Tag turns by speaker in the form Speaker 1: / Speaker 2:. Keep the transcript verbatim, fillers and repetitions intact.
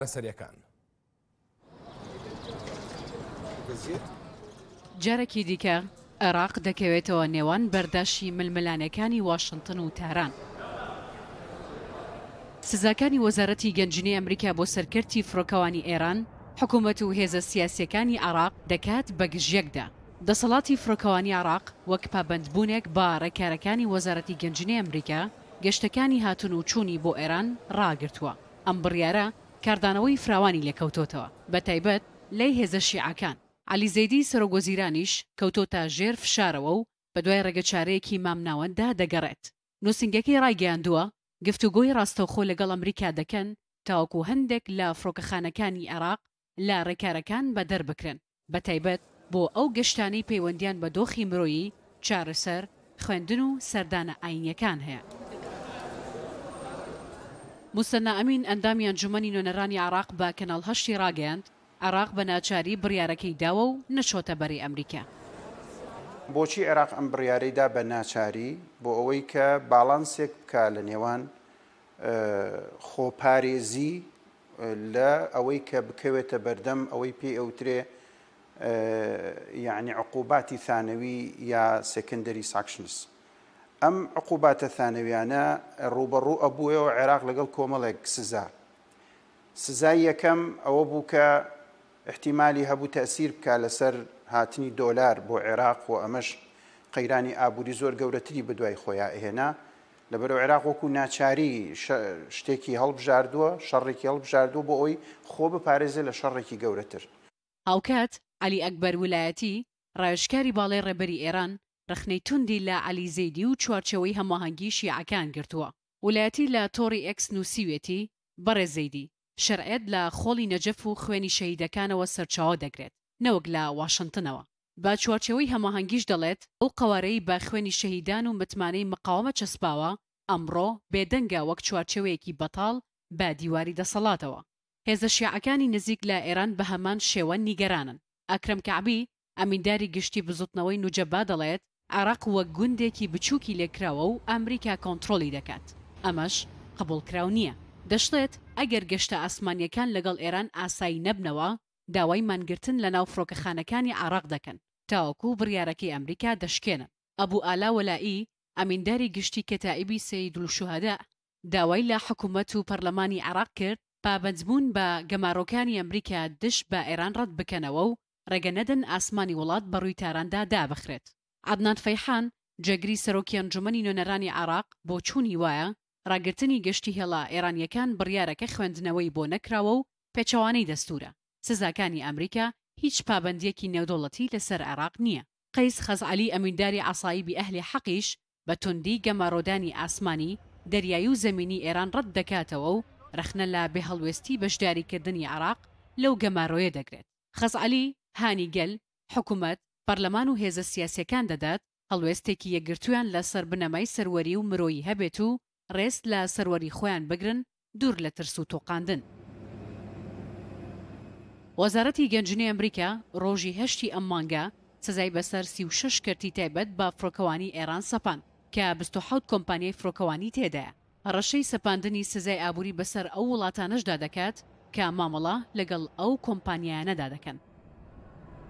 Speaker 1: سەریەکان.
Speaker 2: جارێکی دیکە عێراق دەکەوێتەوە نێوان بەرداشی ململانەکانی واشنگتن و تاران. سزاکانی وەزارەتی گەنجینەی ئەمریکا بۆ سەرکەرتی فڕۆکەوانی ئێران حکوومەت و هێزە سیاسیەکانی عێراق دەکات بە گژیەکدا. دەسەڵاتی فڕۆکەوانی عێراق وەک پابەندبوونێک بە ڕێکارەکانی وەزارەتی گەنجینەی ئەمریکا گەشتەکانی هاتون و چوونی بۆ ئێران ڕاگرتووە. ئەم بڕیارە کاردانەوەی فراوانی لێکەوتۆتەوە بە تایبەت لای هێزە شیعەکان. عەلی زەیدی سەرۆکوەزیرانیش کەوتۆتە ژێر فشارەوە و بە دوای ڕێگەچارەیەکی مامناوەندا دەگەڕێت. نووسنگەکەی ڕایگەیاندووە گفتوگۆی ڕاستەوخۆ لەگەڵ ئەمریکا دەکەن تاوەکو هەندێک لە فڕۆکەخانەکانی عێراق لە ڕێکارەکان بە دەربکرن بە تایبەت بۆ ئەو گەشتانەی پەیوەندیان بە دۆخی مرۆیی چارەسەر خوێندن و سەردانە ئاینیەکان هەیە. موسەنا ئەمین ئەندامی ئەنجومەنی نوێنەرانی عێراق بە کەناڵ هەشتی ڕاگەیاند عێراق بە ناچاری بڕیارەکەی داوە و نەچۆتە بەری ئەمریکا.
Speaker 3: بۆچی عێراق ئەم بڕیارەیدا بە ناچاری بۆ ئەوەی کە باڵانسێک بکە لە نێوان خۆپارێزی لە ئەوەی کە بکەوێتە بەردەم ئەوەی پێی ئەوترێ یعنی عقوباتی ثانەوی یا سێکندەری ساکشنس. ئەم عقوباتە ثانەویانە ڕوبەڕوو ئەبووەوە عێراق لەگەڵ کۆمەڵێک سزا. سزای یەکەم ئەوە بوو کە احتیمالی هەبوو تەسیر بکە لەسەر هاتنی دۆلار بۆ عێراق و ئەمەش قەیرانی ئابووری زۆر گەورەتری بەدوای خۆیان ئێهێنا لەبەرەوە عێراق وەکو ناچاری شتێکی هەڵبژاردووە شەڕێکی هەڵبژاردووە بۆ ئەوی خۆ بپارێزێ لە شەڕێکی گەورەتر.
Speaker 2: هاوکات عەلی ئەکبەر ویلایەتی ڕایشکاری باڵای ڕێبەری ئێران رەخنەی توندی لە عەلی زەیدی و چوارچەوەی هەماهەنگی شیعەکان گرتووە. ویلایەتی لە تۆڕی ئێکس نووسیوێتی بەڕێز زەیدی شەرعێت لە خۆڵی نەجەف و خوێنی شەهیدەکانەوە سەرچاوە دەگرێت نەوەک لە واشنگتنەوە. با چوارچەوەی هەماهەنگیش دەڵێت ئەو قەوارەی با خوێنی شەهیدان و متمانەی مقاومە چەسپاوە ئەمڕۆ بێدەنگە وەک چوارچەوەیەکی بەتاڵ با دیواری دەسەڵاتەوە. هێزە شیعەکانی نزیک لە ئێران بە هەمان شێوە نیگەرانن. ئەکرەم کەعبی ئەمینداری گشتی بزوتنەوەی نوجەبا دەڵێت عێراق وەک گوندێکی بچووکی لێکراوە و ئەمریکا کۆنتڕۆلی دەکات. ئەمەش قبوڵکراو نییە. دەشڵێت ئەگەر گەشتە ئاسمانیەکان لەگەڵ ئێران ئاسایی نەبنەوە داوای مانگرتن لە ناو فڕۆکەخانەکانی عێراق دەکەن تاوەکو بڕیارەکەی ئەمریکا دەشکێنن. ئەبوو ئالا وەلایی ئەمینداری گشتی کەتائیبی سەییدولشوهەدا داوای لە حکوومەت و پەرلەمانی عێراق کرد پابەندبوون بە گەمارۆکانی ئەمریکا دش بە ئێران ڕەت بکەنەوە و ڕێگە نەدەن ئاسمانی وڵات بە ڕووی تاراندا دابخرێت. عەدنان فەیحان جێگری سەرۆکی ئەنجومەنی نوێنەرانی عێراق بۆ چوونی وایە ڕاگررتنی گەشتی هێڵا ئێرانیەکان بڕیارەکە خوێندنەوەی بۆ نەکراوە و پێچەوانەی دەستورە. سزاکانی ئەمریکا هیچ پابەندیەکی نێودوڵەتی لەسەر عێراق نییە. قەیس خەزعەلی ئەمینداری عەسایبی ئەهلی حەقیش بە توندی گەمارۆدانی ئاسمانی دەریایی و زەمینی ئێران ڕەت دەکاتەوە و رەخنە لە بێهەڵوێستی بەشداریکردنی عێراق لەو گەمارۆیە دەگرێت. خەزعەلی هانی گەل حکوومەت پەرلەمان و هێزە سیاسیەکان دەدات هەڵوێستێکی یەکگرتویان لە سەر بنەمای سەروەری و مرۆیی هەبێت و ڕێست لە سەروەری خۆیان بگرن دوور لە ترس و تۆقاندن. وەزارەتی گەنجینەی ئەمریکا ڕۆژی هەشتی ئەم مانگە سزای بەسەر سی و شەش کەرتی تایبەت بە فڕۆکەوانی ئێران سەپاند کە بیست و حەوت کۆمپانیای فڕۆکەوانی تێدایە. ڕەشەی سەپاندنی سزای ئابووری بەسەر ئەو وڵاتانەشدا دەکات کە مامەڵە لەگەڵ ئەو کۆمپانیایانەدا دەکەن.